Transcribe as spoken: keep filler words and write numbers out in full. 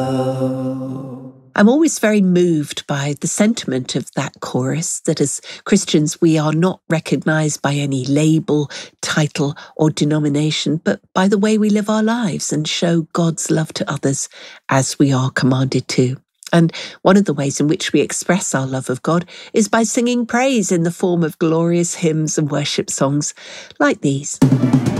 I'm always very moved by the sentiment of that chorus, that as Christians we are not recognised by any label, title or denomination, but by the way we live our lives and show God's love to others as we are commanded to. And one of the ways in which we express our love of God is by singing praise in the form of glorious hymns and worship songs like these.